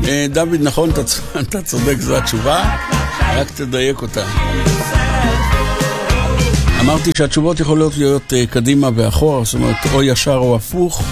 דוד, נכון, אתה צודק, זו התשובה, רק תדייק אותה. אמרתי שהתשובות יכולות להיות קדימה ואחורה, זאת אומרת, או ישר או הפוך.